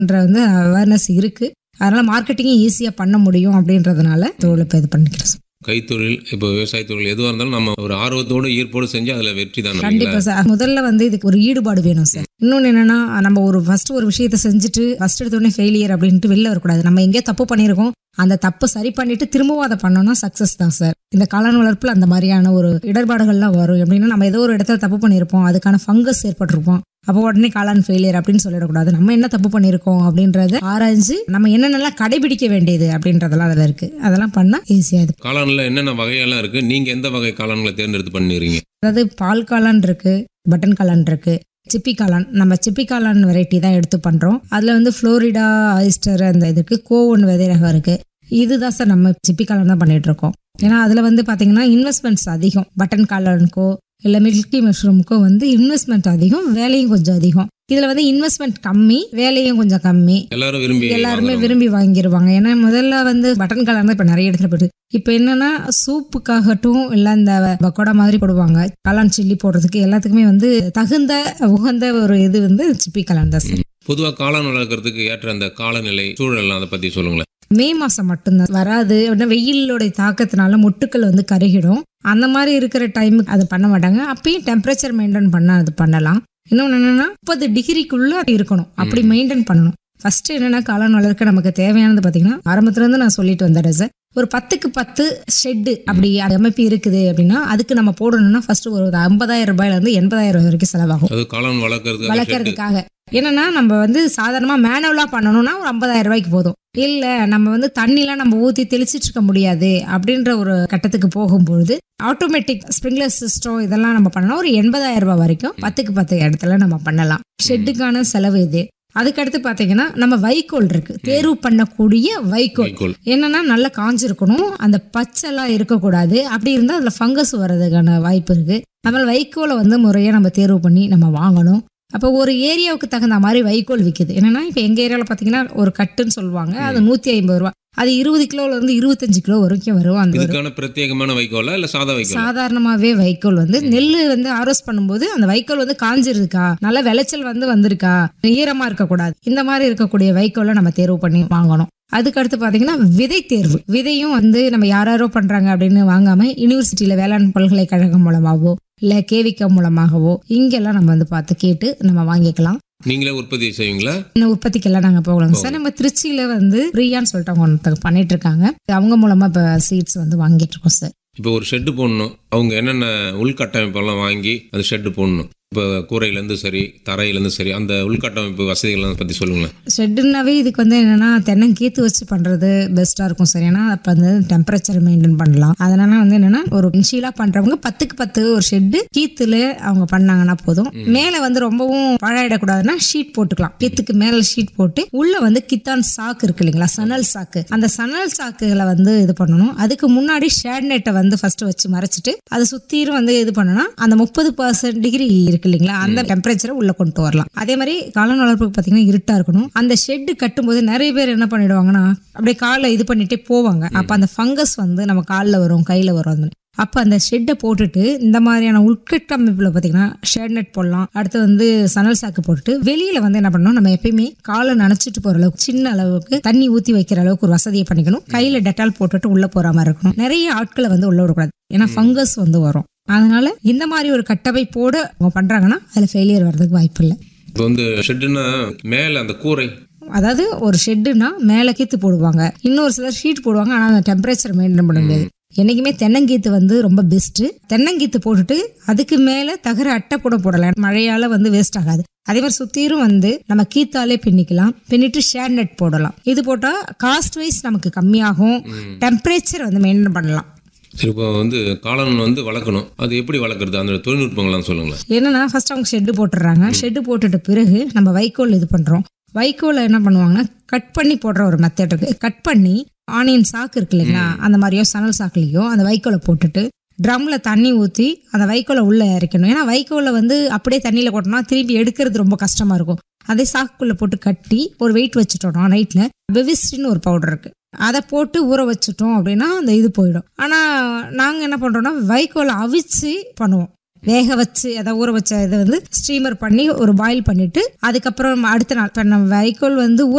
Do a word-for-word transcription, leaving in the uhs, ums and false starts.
என்ற வந்து அவேர்னஸ் இருக்கு. அதனால மார்க்கெட்டிங்கும் ஈஸியா பண்ண முடியும் அப்படின்றதுனால தொழில் இப்போ இது பண்ணிக்கிறோம். கைத்தொழில் இப்போ விவசாய தொழில் எதுவாக இருந்தாலும் நம்ம ஒரு ஆர்வத்தோடு ஈர்ப்போடு செஞ்சு அதில் வெற்றி தான். கண்டிப்பா சார். முதல்ல வந்து இதுக்கு ஒரு ஈடுபாடு வேணும் சார். இன்னொன்று என்னன்னா, நம்ம ஒரு ஃபர்ஸ்ட் ஒரு விஷயத்த செஞ்சுட்டு ஃபர்ஸ்ட் எடுத்தோடனே ஃபெயிலியர் அப்படின்ட்டு வெளில வரக்கூடாது. நம்ம எங்கேயோ தப்பு பண்ணியிருக்கோம், அந்த தப்பு சரி பண்ணிட்டு திரும்பவும் அதை பண்ணோம்னா சக்சஸ் தான் சார். இந்த காளான் வளர்ப்புல அந்த மாதிரியான ஒரு இடர்பாடுகள்லாம் வரும். எப்படின்னா, நம்ம ஏதோ ஒரு இடத்துல தப்பு பண்ணியிருப்போம், அதுக்கான ஃபங்கஸ் ஏற்பட்டிருப்போம், அப்போ உடனே காளான் ஃபெயிலியர் அப்படின்னு சொல்லிடக்கூடாது. நம்ம என்ன தப்பு பண்ணியிருக்கோம் அப்படின்றத ஆராய்ஞ்சு நம்ம என்னென்னலாம் கடைபிடிக்க வேண்டியது அப்படின்றதெல்லாம் அதில் இருக்கு. அதெல்லாம் பண்ணா ஈஸியா இது. காளான்ல என்னென்ன வகையெல்லாம் இருக்கு, நீங்க எந்த வகை காளான்களை தேர்ந்தெடுத்து பண்ணிடுறீங்க? அதாவது பால் காளான் இருக்கு, பட்டன் காளான் இருக்கு, சிப்பி காளான். நம்ம சிப்பி காளான் வெரைட்டி தான் எடுத்து பண்றோம். அதுல வந்து புளோரிடா ஆயிஸ்டர் அந்த இதுக்கு கோவன் விதை ரகம் இருக்கு. இதுதான் சார் நம்ம சிப்பி காளான் தான் பண்ணிட்டு இருக்கோம். ஏன்னா அதுல வந்து பாத்தீங்கன்னா இன்வெஸ்ட்மெண்ட்ஸ் அதிகம். பட்டன் காளானுக்கோ இல்ல மில்கி மஷ்ரூமுக்கோ வந்து இன்வெஸ்ட்மெண்ட் அதிகம், வேலையும் கொஞ்சம் அதிகம். இதுல வந்து இன்வெஸ்ட்மெண்ட் கம்மி, வேலையும் கொஞ்சம் கம்மி. எல்லாரும் விரும்பி எல்லாருமே விரும்பி வாங்கிடுவாங்க. ஏன்னா முதல்ல வந்து பட்டன் காளான் தான் இப்ப நிறைய இடத்துல போயிட்டு. இப்ப என்னன்னா சூப்புக்காகட்டும் இல்ல இந்த பக்கோடா மாதிரி போடுவாங்க, காளான் சில்லி போடுறதுக்கு எல்லாத்துக்குமே வந்து தகுந்த உகந்த ஒரு இது வந்து சிப்பி காளான் தான் சார். பொதுவாக காளான் வளர்க்கறதுக்கு ஏற்ற அந்த காலநிலை சூழல் அதை பத்தி சொல்லுங்களேன். மே மாசம் மட்டும்தான் வராது. வெயிலோட தாக்கத்தினால மொட்டுக்கள் வந்து கருகிடும். அந்த மாதிரி இருக்கிற டைமுக்கு அதை பண்ண மாட்டாங்க. அப்பயும் டெம்பரேச்சர் மெயின்டைன் பண்ண அது பண்ணலாம். இன்னொன்று என்னன்னா முப்பது டிகிரிக்குள்ள இருக்கணும், அப்படி மெயின்டைன் பண்ணணும். ஃபர்ஸ்ட் என்னன்னா காளான் வளர்க்க நமக்கு தேவையானது பாத்தீங்கன்னா, ஆரம்பத்துல இருந்து நான் சொல்லிட்டு வந்துடுறேன் சார். ஒரு பத்துக்கு பத்து ஷெட்டு அப்படி அமைப்பு இருக்குது அப்படின்னா அதுக்கு நம்ம போடணும்னா ஃபர்ஸ்ட் ஒரு ஐம்பதாயிரம் ரூபாயில இருந்து எண்பதாயிரம் ரூபாய் வரைக்கும் செலவாகும் காளான் வளர்க்கறது வளர்க்கறதுக்காக. என்னன்னா நம்ம வந்து சாதாரணமா மேனுவலா பண்ணணும்னா ஒரு ஐம்பதாயிரம் ரூபாய்க்கு போதும். இல்ல நம்ம வந்து தண்ணிலாம் நம்ம ஊத்தி தெளிச்சிட்டு இருக்க முடியாது அப்படின்ற ஒரு கட்டத்துக்கு போகும்பொழுது ஆட்டோமேட்டிக் ஸ்ப்ரிங்க்லர் சிஸ்டம் இதெல்லாம் நம்ம பண்ணணும். ஒரு எண்பதாயிரம் ரூபாய் வரைக்கும் பத்துக்கு பத்து இடத்துல நம்ம பண்ணலாம். ஷெட்டுக்கான செலவு இது. அதுக்கடுத்து பாத்தீங்கன்னா நம்ம வைக்கோல் இருக்கு, தேர்வு பண்ணக்கூடிய வைக்கோல். என்னன்னா நல்லா காஞ்சிருக்கணும், அந்த பச்சைலாம் இருக்கக்கூடாது. அப்படி இருந்தா அதுல ஃபங்கஸ் வர்றதுக்கான வாய்ப்பு இருக்கு. நம்ம வைக்கோலை வந்து முறையா நம்ம தேர்வு பண்ணி நம்ம வாங்கணும். அப்போ ஒரு ஏரியாவுக்கு தகுந்த மாதிரி வைக்கோல் விற்குது. என்னன்னா இப்போ எங்க ஏரியாவில் பார்த்தீங்கன்னா ஒரு கட்டுன்னு சொல்லுவாங்க, அது நூத்தி ஐம்பது ரூபா. அது இருபது கிலோல இருந்து இருபத்தஞ்சு கிலோ வரைக்கும் வரும். அந்த பிரத்யேகமான வைக்கோல் இல்ல சாதா வைக்கோல்? சாதாரணமாவே வைக்கோல் வந்து நெல் வந்து ஆரோஸ் பண்ணும்போது அந்த வைக்கோல் வந்து காஞ்சிருக்கா, நல்ல விளைச்சல் வந்து வந்திருக்கா, ஈரமா இருக்கக்கூடாது, இந்த மாதிரி இருக்கக்கூடிய வைக்கோலை நம்ம தேர்வு பண்ணி வாங்கணும். அதுக்கு அடுத்து பாத்தீங்கன்னா விதை தேர்வு. விதையும் வந்து நம்ம யாரோ பண்றாங்க அப்படின்னு வாங்காம யூனிவர்சிட்டியில வேளாண் பல்கலைக்கழகம் மூலமாகவோ இல்ல கேவிகா மூலமாகவோ இங்கெல்லாம் நம்ம வந்து பார்த்து கேட்டு நம்ம வாங்கிக்கலாம். நீங்களே உற்பத்தி செய்வீங்களா? உற்பத்திக்கெல்லாம் நாங்க போகலாம் சார். நம்ம திருச்சியில வந்து பிரியான்னு சொல்லிட்டு அவங்க ஒருத்தங்க பண்ணிட்டு இருக்காங்க. அவங்க மூலமா இப்ப சீட்ஸ் வந்து வாங்கிட்டு இருக்கோம் சார். இப்போ ஒரு ஷெட்டு போடணும், அவங்க என்னென்ன உள்கட்டமைப்பெல்லாம் வாங்கி அது ஷெட்டு போடணும். இப்போ கூரையிலேருந்து சரி தரையிலேருந்து சரி அந்த உள்கட்டமைப்பு வசதிகள்லாம் பற்றி சொல்லுங்களேன். ஷெட்டுனாவே இதுக்கு வந்து என்னன்னா தென்னங்கீத்து வச்சு பண்ணுறது பெஸ்ட்டாக இருக்கும் சார். ஏன்னா அப்போ வந்து டெம்பரேச்சர் மெயின்டைன் பண்ணலாம். அதனால வந்து என்னன்னா ஒரு இன்ஷியலாக பண்ணுறவங்க பத்துக்கு பத்து ஒரு ஷெட்டு கீத்துல அவங்க பண்ணாங்கன்னா போதும். மேலே வந்து ரொம்பவும் பழகிடக்கூடாதுன்னா ஷீட் போட்டுக்கலாம். கீத்துக்கு மேலே ஷீட் போட்டு உள்ள வந்து கித்தான் சாக்கு இருக்கு இல்லைங்களா, சணல் சாக்கு. அந்த சணல் சாக்குகளை வந்து இது பண்ணணும். அதுக்கு முன்னாடி ஷேட் நெட்டை வந்து ஃபர்ஸ்ட் வச்சு மறைச்சிட்டு அதை சுத்திரும் வந்து இது பண்ணணும். அந்த முப்பது பர்சன்ட் டிகிரி இருக்கு இல்லைங்களா, அந்த டெம்பரேச்சரை உள்ள கொண்டு வரலாம். அதே மாதிரி காளான் வளர்ப்புக்கு பாத்தீங்கன்னா இருட்டா இருக்கணும். அந்த ஷெட் கட்டும் போது நிறைய பேர் என்ன பண்ணிடுவாங்கன்னா அப்படியே காலை இது பண்ணிட்டே போவாங்க. அப்ப அந்த ஃபங்கஸ் வந்து நம்ம காலில் வரும், கையில வரும். அப்ப அந்த ஷெட்டை போட்டுட்டு இந்த மாதிரியான உட்கட்டமைப்புல பாத்தீங்கன்னா ஷேட் நெட் போடலாம். அடுத்து வந்து சணல் சாக்கு போட்டுட்டு வெளியில வந்து என்ன பண்ணணும், நம்ம எப்பயுமே காலை நனைச்சிட்டு போற அளவுக்கு சின்ன அளவுக்கு தண்ணி ஊத்தி வைக்கிற அளவுக்கு ஒரு வசதியை பண்ணிக்கணும். கையில டெட்டால் போட்டுட்டு உள்ள போற மாதிரி இருக்கணும். நிறைய ஆட்களை வந்து உள்ள விடக்கூடாது, ஏன்னா ஃபங்கஸ் வந்து வரும். அதனால இந்த மாதிரி ஒரு கட்டமைப்போட அவங்க பண்றாங்கன்னா அதுல ஃபெயிலியர் வர்றதுக்கு வாய்ப்பு இல்லை. இப்போ வந்து ஷெட்டுனா மேல அந்த கூரை, அதாவது ஒரு ஷெட்டுனா மேல கீத்து போடுவாங்க, இன்னொரு சிலர் ஷீட் போடுவாங்க. ஆனா அந்த டெம்பரேச்சர் மெயின்டைன் பண்ண முடியாது. என்னைக்குமே தென்னங்கீத்து வந்து ரொம்ப பெஸ்ட். தென்னங்கீத்து போட்டுட்டு அதுக்கு மேல தகர அட்டை கூட போடலாம், மழையால வந்து வேஸ்ட் ஆகாது. அதே மாதிரி சுத்தீரும் வந்து நம்ம கீத்தாலே பின்னிக்கலாம், பின்னிட்டு ஷேட் நெட் போடலாம். இது போட்டா காஸ்ட் வைஸ் நமக்கு கம்மியாகும், டெம்பரேச்சர் வந்து மெயின்டைன் பண்ணலாம். சரி, இப்போ வந்து காளான் வந்து வளர்க்கணும், அது எப்படி வளர்க்குறது, அந்த தொழில்நுட்பங்கள்லாம் சொல்லுங்களேன். என்னன்னா ஃபர்ஸ்ட் அவங்க ஷெட்டு போட்டுடுறாங்க. ஷெட்டு போட்டுட்டு பிறகு நம்ம வைக்கோல் இது பண்றோம். வைக்கோல என்ன பண்ணுவாங்கன்னா கட் பண்ணி போடுற ஒரு மெத்தட் இருக்கு. கட் பண்ணி ஆனியன் சாக்கு இருக்கு இல்லைங்களா, அந்த மாதிரியோ சணல் சாக்குலையோ அந்த வைக்கோலை போட்டுட்டு ட்ரம்ல தண்ணி ஊற்றி அந்த வைக்கோலை உள்ள இறக்கணும். ஏன்னா வைக்கோலை வந்து அப்படியே தண்ணியில போட்டோம்னா திருப்பி எடுக்கிறது ரொம்ப கஷ்டமா இருக்கும். அதே சாக்குக்குள்ள போட்டு கட்டி ஒரு வெயிட் வச்சுட்டோம்னா நைட்ல பெவிஸ்டின்னு ஒரு பவுடர் இருக்கு, அதை போட்டு ஊற வச்சுட்டோம் அப்படின்னா அந்த இது போயிடும். ஆனா நாங்க என்ன பண்றோம்னா வைக்கோலை அவிச்சு பண்ணுவோம். வேக வச்சு அதை ஊற வச்ச இதை வந்து ஸ்டீமர் பண்ணி ஒரு பாயில் பண்ணிட்டு அதுக்கப்புறம் அடுத்த நாள் இப்போ நம்ம வைக்கோல் வந்து